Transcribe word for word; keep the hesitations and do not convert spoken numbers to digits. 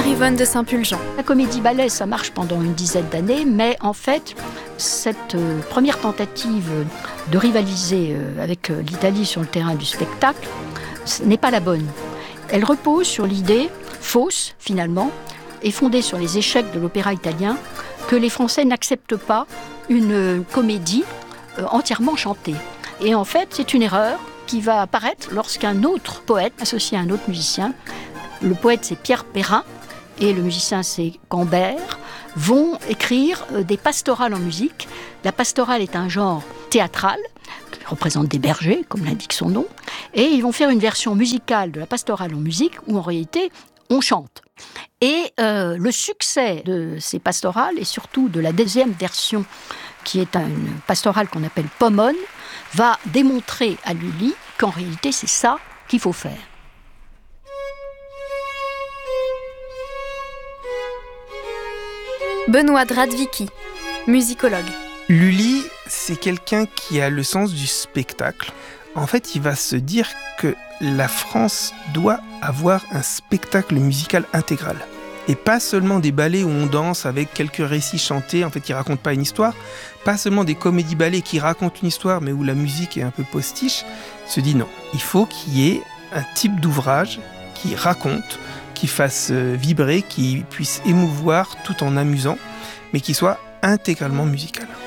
Marie-Vonne de Saint-Pulgent. La comédie-ballet, ça marche pendant une dizaine d'années, mais en fait, cette euh, première tentative de rivaliser euh, avec euh, l'Italie sur le terrain du spectacle n'est pas la bonne. Elle repose sur l'idée, fausse finalement, et fondée sur les échecs de l'opéra italien, que les Français n'acceptent pas une euh, comédie euh, entièrement chantée. Et en fait, c'est une erreur qui va apparaître lorsqu'un autre poète, associé à un autre musicien, le poète c'est Pierre Perrin et le musicien c'est Cambert, vont écrire des pastorales en musique. La pastorale est un genre théâtral qui représente des bergers, comme l'indique son nom, et ils vont faire une version musicale de la pastorale en musique où en réalité on chante. Et euh, le succès de ces pastorales et surtout de la deuxième version qui est une pastorale qu'on appelle Pomone, va démontrer à Lully qu'en réalité c'est ça qu'il faut faire. Benoît Dradvicki, musicologue. Lully, c'est quelqu'un qui a le sens du spectacle. En fait, il va se dire que la France doit avoir un spectacle musical intégral. Et pas seulement des ballets où on danse avec quelques récits chantés, en fait, qui racontent pas une histoire. Pas seulement des comédies-ballets qui racontent une histoire, mais où la musique est un peu postiche. Il se dit non, il faut qu'il y ait un type d'ouvrage qui raconte, qui fasse vibrer, qui puisse émouvoir tout en amusant, mais qui soit intégralement musical.